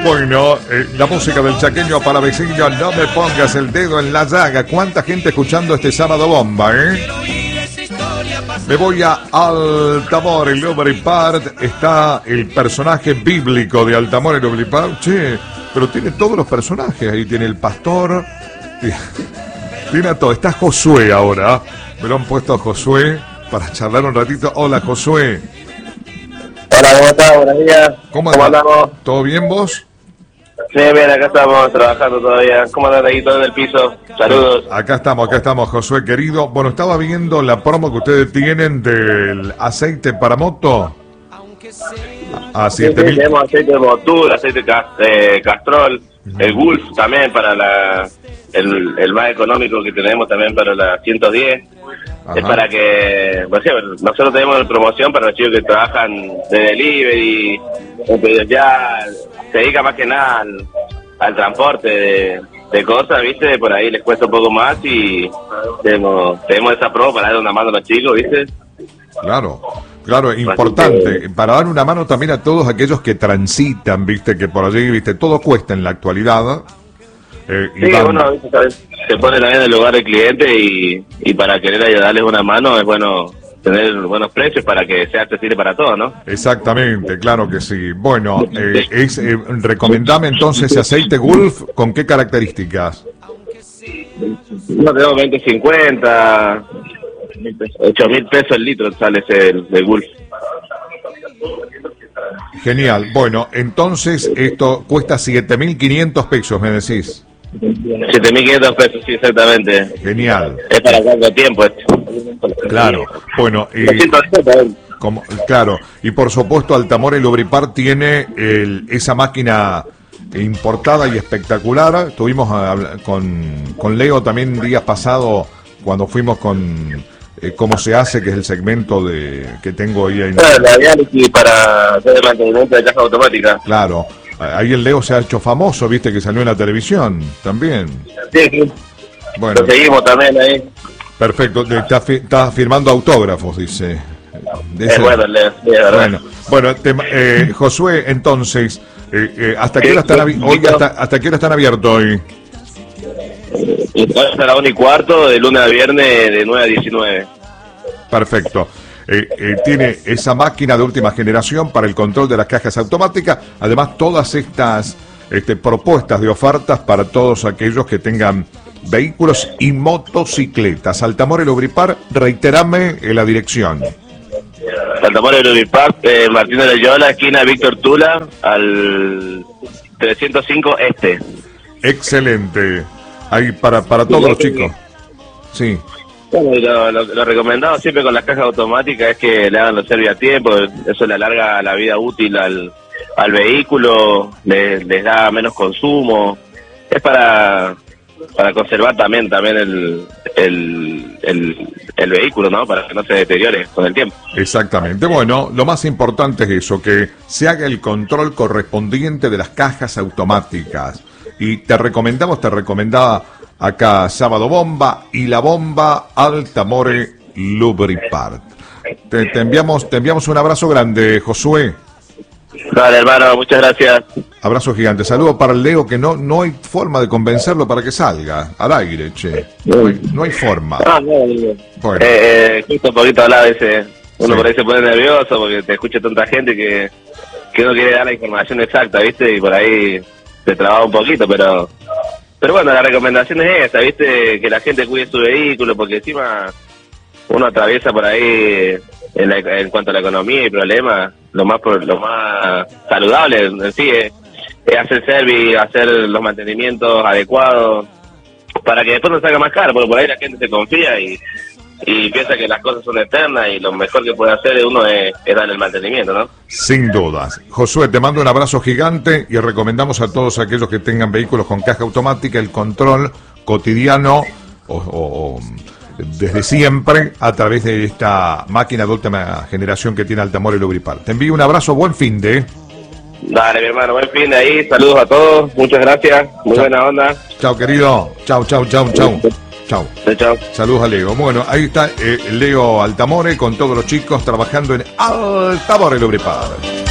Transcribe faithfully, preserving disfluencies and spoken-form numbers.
Bueno, eh, la música del chaqueño para vecino, no me pongas el dedo en la llaga. ¿Cuánta gente escuchando este sábado bomba, eh? Me voy a Altamore, el Lubripart. Está el personaje bíblico de Altamore, el Lubripart. Che, pero tiene todos los personajes. Ahí tiene el pastor. Tiene, tiene a todo. Está Josué ahora. Me lo han puesto a Josué para charlar un ratito. Hola, Josué. Hola, ¿cómo estás? Buenos días. ¿Cómo, ¿Cómo andamos? ¿Todo bien vos? Sí, bien, acá estamos trabajando todavía. ¿Cómo andan ahí todos en el piso? Saludos. Acá estamos, acá estamos, Josué, querido. Bueno, estaba viendo la promo que ustedes tienen del aceite para moto. A siete mil. Sí, sí, tenemos aceite de Motul, aceite de eh, Castrol, uh-huh. El Gulf también para la el, el más económico que tenemos también para la ciento diez. Ajá. Es para que, pues, sí, nosotros tenemos una promoción para los chicos que trabajan de delivery, ya se dedica más que nada al, al transporte de, de cosas, ¿viste? Por ahí les cuesta un poco más y tenemos, tenemos esa promo para dar una mano a los chicos, ¿viste? Claro, claro, importante, que, para dar una mano también a todos aquellos que transitan, ¿viste? Que por allí, ¿viste? Todo cuesta en la actualidad. Eh, sí, uno se pone también en el lugar del cliente y, y para querer ayudarles una mano es bueno tener buenos precios para que sea accesible para todos, ¿no? Exactamente, claro que sí. Bueno, eh, es, eh, recomendame entonces ese aceite Gulf, ¿con qué características? No, tenemos veinte cincuenta, ocho mil pesos el litro sale ese el, el Gulf. Genial. Bueno, entonces esto cuesta siete mil quinientos pesos, me decís. siete mil quinientos pesos, sí, exactamente. Genial. Es para cuánto tiempo esto. Claro. Bueno, y como, claro, y por supuesto Altamore Lubripart tiene el, esa máquina importada y espectacular. Estuvimos a, con, con Leo también días pasados cuando fuimos con eh, cómo se hace, que es el segmento de que tengo ahí. En... Ah, la diálisis para hacer el mantenimiento de caja automática. Claro. Ahí el Leo se ha hecho famoso, viste, que salió en la televisión también. Sí, sí. Bueno. Lo seguimos también ahí. Perfecto. Está, está firmando autógrafos, dice. Es bueno, Leo. Sí, es verdad. Bueno, bueno te, eh, Josué, entonces, eh, eh, ¿hasta qué hora están, abi- hoy, hasta, hasta qué hora están abiertos hoy? Hasta la una y cuarto, de lunes a viernes, de nueve a diecinueve. Perfecto. Eh, eh, tiene esa máquina de última generación para el control de las cajas automáticas, además todas estas este, propuestas de ofertas para todos aquellos que tengan vehículos y motocicletas. Altamore Lubripart, reiterame en la dirección. Altamore Lubripart, eh, Martín de Loyola, esquina Víctor Tula, al trescientos cinco Este. Excelente. Ahí para, para todos los chicos. Sí. Bueno, lo, lo, lo recomendado siempre con las cajas automáticas es que le hagan los servicios a tiempo, eso le alarga la vida útil al, al vehículo, le, les da menos consumo, es para para conservar también también el, el, el, el vehículo, ¿no? Para que no se deteriore con el tiempo. Exactamente. Bueno, lo más importante es eso, que se haga el control correspondiente de las cajas automáticas. Y te recomendamos, te recomendaba acá Sábado Bomba y la bomba Altamore Lubripart. Te, te enviamos, te enviamos un abrazo grande, Josué. Dale, hermano, muchas gracias. Abrazo gigante. Saludos para el Leo, que no, no hay forma de convencerlo para que salga al aire, che. No hay, no hay forma. Ah, no, no. Bueno. Eh, eh, justo un poquito hablaba de ese. Uno sí. Por ahí se pone nervioso porque te escucha tanta gente que, que no quiere dar la información exacta, ¿viste? Y por ahí se traba un poquito, pero pero bueno, la recomendación es esa, ¿viste? Que la gente cuide su vehículo, porque encima uno atraviesa por ahí en, la, en cuanto a la economía y problemas, lo más lo más saludable en sí es, es hacer service, hacer los mantenimientos adecuados, para que después no salga más caro, porque por ahí la gente se confía y y piensa que las cosas son eternas y lo mejor que puede hacer uno es, es darle el mantenimiento, ¿no? Sin dudas. Josué, te mando un abrazo gigante y recomendamos a todos aquellos que tengan vehículos con caja automática el control cotidiano o, o, o desde siempre a través de esta máquina de última generación que tiene Altamore Lubripart. Te envío un abrazo, buen fin de... Dale, mi hermano, buen fin de ahí, saludos a todos, muchas gracias, muy chau. Buena onda. Chao, querido, chao, chao, chao, chao. Chao. Chao. Saludos a Leo. Bueno, ahí está eh, Leo Altamore con todos los chicos trabajando en Altamore Lubripart.